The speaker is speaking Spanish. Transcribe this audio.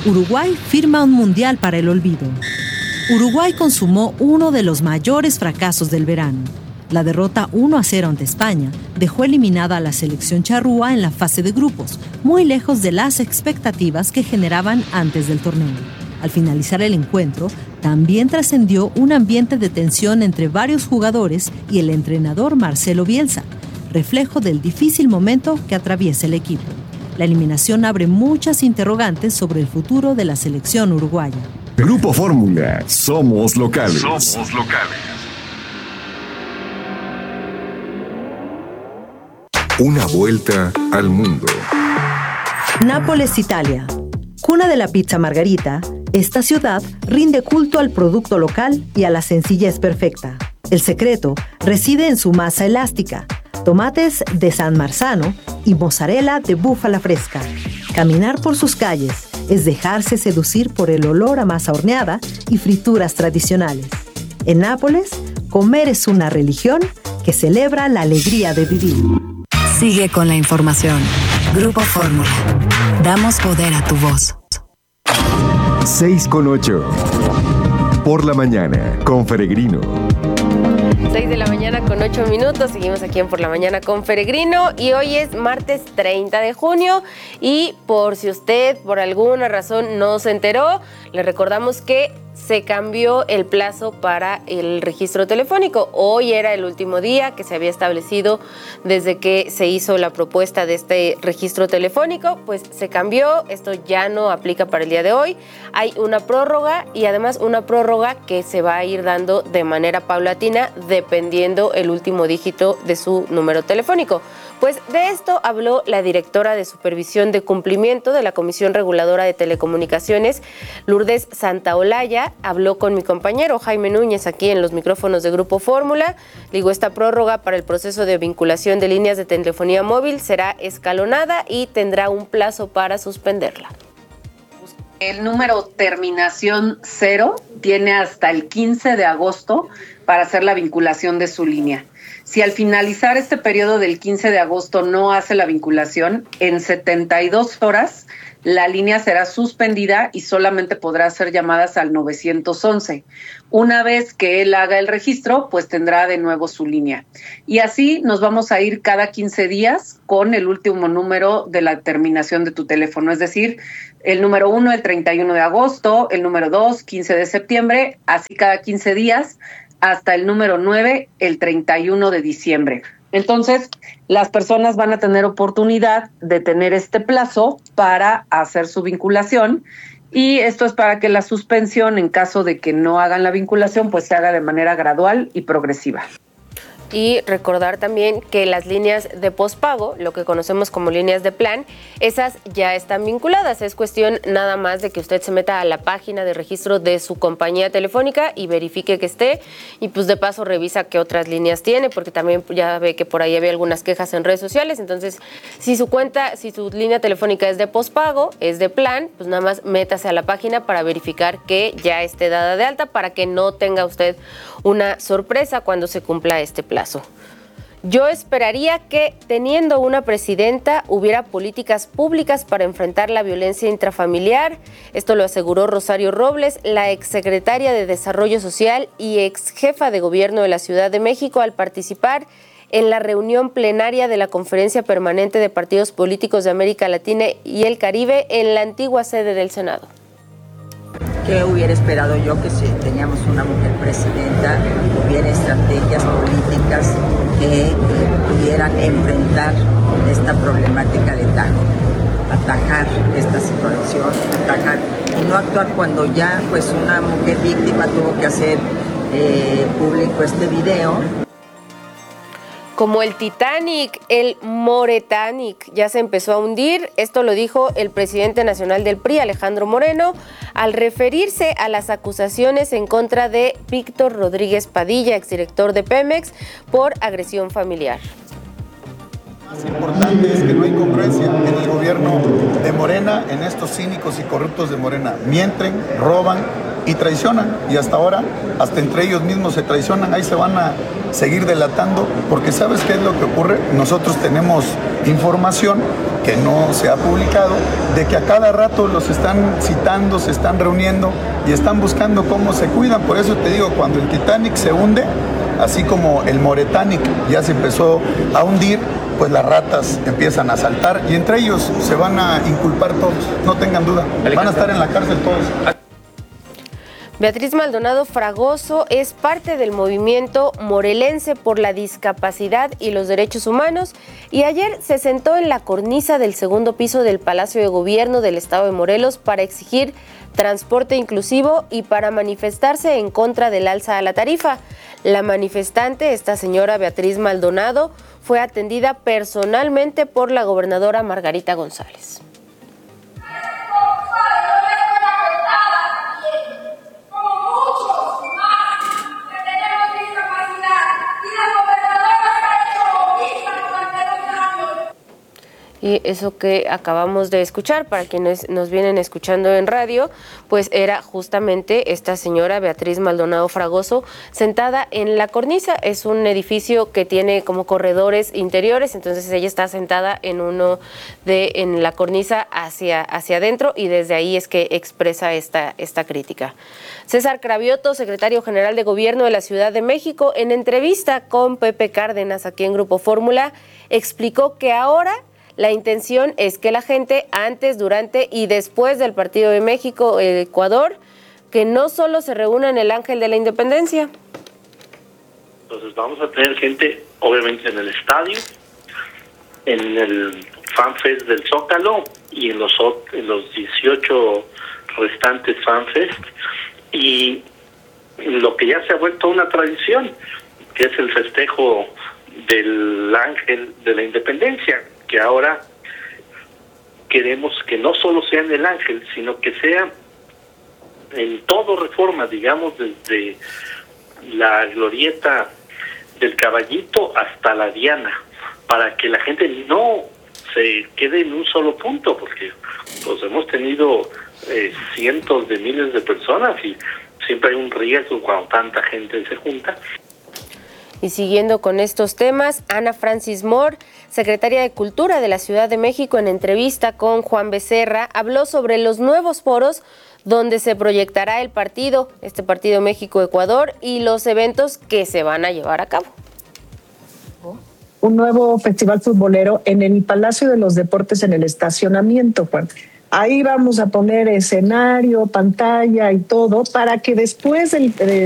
Uruguay firma un mundial para el olvido. Uruguay consumó uno de los mayores fracasos del verano. La derrota 1-0 ante España dejó eliminada a la selección charrúa en la fase de grupos, muy lejos de las expectativas que generaban antes del torneo. Al finalizar el encuentro, también trascendió un ambiente de tensión entre varios jugadores y el entrenador Marcelo Bielsa, reflejo del difícil momento que atraviesa el equipo. La eliminación abre muchas interrogantes sobre el futuro de la selección uruguaya. Grupo Fórmula, somos locales. Somos locales. Una vuelta al mundo. Nápoles, Italia. Cuna de la pizza margarita, esta ciudad rinde culto al producto local y a la sencillez perfecta. El secreto reside en su masa elástica, tomates de San Marzano y mozzarella de búfala fresca. Caminar por sus calles es dejarse seducir por el olor a masa horneada y frituras tradicionales. En Nápoles, comer es una religión que celebra la alegría de vivir. Sigue con la información. Grupo Fórmula. Damos poder a tu voz. 6:08. Por la mañana, con Peregrino. 6 de la mañana con 8 minutos, seguimos aquí en Por la Mañana con Peregrino y hoy es martes 30 de junio y por si usted por alguna razón no se enteró, le recordamos que se cambió el plazo para el registro telefónico. Hoy era el último día que se había establecido desde que se hizo la propuesta de este registro telefónico, pues se cambió, esto ya no aplica para el día de hoy. Hay una prórroga y además una prórroga que se va a ir dando de manera paulatina dependiendo el último dígito de su número telefónico. Pues de esto habló la directora de Supervisión de Cumplimiento de la Comisión Reguladora de Telecomunicaciones, Lourdes Santaolalla. Habló con mi compañero Jaime Núñez aquí en los micrófonos de Grupo Fórmula. Digo, esta prórroga para el proceso de vinculación de líneas de telefonía móvil será escalonada y tendrá un plazo para suspenderla. El número terminación 0 tiene hasta el 15 de agosto para hacer la vinculación de su línea. Si al finalizar este periodo del 15 de agosto no hace la vinculación, en 72 horas la línea será suspendida y solamente podrá hacer llamadas al 911. Una vez que él haga el registro, pues tendrá de nuevo su línea. Y así nos vamos a ir cada 15 días con el último número de la terminación de tu teléfono. Es decir, el número 1, el 31 de agosto, el número 2, 15 de septiembre, así cada 15 días, hasta el número 9, el 31 de diciembre. Entonces, las personas van a tener oportunidad de tener este plazo para hacer su vinculación y esto es para que la suspensión, en caso de que no hagan la vinculación, pues se haga de manera gradual y progresiva. Y recordar también que las líneas de pospago, lo que conocemos como líneas de plan, esas ya están vinculadas. Es cuestión nada más de que usted se meta a la página de registro de su compañía telefónica y verifique que esté. Y pues de paso revisa qué otras líneas tiene, porque también ya ve que por ahí había algunas quejas en redes sociales. Entonces, si su línea telefónica es de pospago, es de plan, pues nada más métase a la página para verificar que ya esté dada de alta, para que no tenga usted una sorpresa cuando se cumpla este plazo. Yo esperaría que, teniendo una presidenta, hubiera políticas públicas para enfrentar la violencia intrafamiliar. Esto lo aseguró Rosario Robles, la exsecretaria de Desarrollo Social y exjefa de gobierno de la Ciudad de México, al participar en la reunión plenaria de la Conferencia Permanente de Partidos Políticos de América Latina y el Caribe en la antigua sede del Senado. ¿Qué hubiera esperado yo? Que si teníamos una mujer presidenta, hubiera estrategias políticas que pudieran enfrentar esta problemática de tajo, atajar esta situación, atajar y no actuar cuando ya pues una mujer víctima tuvo que hacer público este video. Como el Titanic, el Moretanic ya se empezó a hundir. Esto lo dijo el presidente nacional del PRI, Alejandro Moreno, al referirse a las acusaciones en contra de Víctor Rodríguez Padilla, exdirector de Pemex, por agresión familiar. Lo más importante es que no hay congruencia en el gobierno de Morena, en estos cínicos y corruptos de Morena. Mienten, roban y traicionan. Y hasta ahora, hasta entre ellos mismos se traicionan. Ahí se van a seguir delatando, porque ¿sabes qué es lo que ocurre? Nosotros tenemos información que no se ha publicado, de que a cada rato los están citando, se están reuniendo y están buscando cómo se cuidan. Por eso te digo, cuando el Titanic se hunde, así como el Moretanic ya se empezó a hundir, pues las ratas empiezan a saltar y entre ellos se van a inculpar todos, no tengan duda, van a estar en la cárcel todos. Beatriz Maldonado Fragoso es parte del movimiento morelense por la discapacidad y los derechos humanos y ayer se sentó en la cornisa del segundo piso del Palacio de Gobierno del Estado de Morelos para exigir transporte inclusivo y para manifestarse en contra del alza a la tarifa. La manifestante, esta señora Beatriz Maldonado, fue atendida personalmente por la gobernadora Margarita González. Y eso que acabamos de escuchar, para quienes nos vienen escuchando en radio, pues era justamente esta señora Beatriz Maldonado Fragoso sentada en la cornisa. Es un edificio que tiene como corredores interiores, entonces ella está sentada en la cornisa hacia adentro y desde ahí es que expresa esta crítica. César Cravioto, secretario general de Gobierno de la Ciudad de México, en entrevista con Pepe Cárdenas aquí en Grupo Fórmula, explicó que ahora la intención es que la gente antes, durante y después del partido de México-Ecuador, que no solo se reúna en el Ángel de la Independencia. Entonces vamos a tener gente, obviamente, en el estadio, en el FanFest del Zócalo y en los 18 restantes FanFest. Y lo que ya se ha vuelto una tradición, que es el festejo del Ángel de la Independencia, que ahora queremos que no solo sea en el Ángel, sino que sea en todo Reforma, digamos, desde la glorieta del Caballito hasta la Diana, para que la gente no se quede en un solo punto, porque pues hemos tenido cientos de miles de personas y siempre hay un riesgo cuando tanta gente se junta. Y siguiendo con estos temas, Ana Francis Moore, secretaria de Cultura de la Ciudad de México, en entrevista con Juan Becerra, habló sobre los nuevos foros donde se proyectará el partido, este partido México-Ecuador, y los eventos que se van a llevar a cabo. Un nuevo festival futbolero en el Palacio de los Deportes, en el estacionamiento, Juan. Ahí vamos a poner escenario, pantalla y todo para que después del